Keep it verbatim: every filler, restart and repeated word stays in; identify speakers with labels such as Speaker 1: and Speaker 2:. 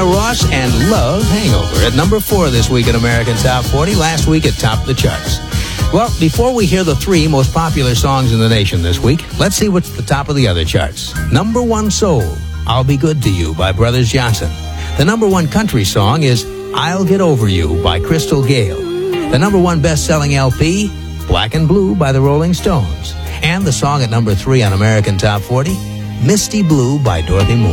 Speaker 1: Diana Ross and Love Hangover at number four this week in American Top forty. Last week it topped the charts. Well, before we hear the three most popular songs in the nation this week, let's see what's at the top of the other charts. Number one soul, I'll Be Good to You by Brothers Johnson. The number one country song is I'll Get Over You by Crystal Gayle. The number one best-selling L P, Black and Blue by the Rolling Stones. And the song at number three on American Top forty, Misty Blue by Dorothy Moore.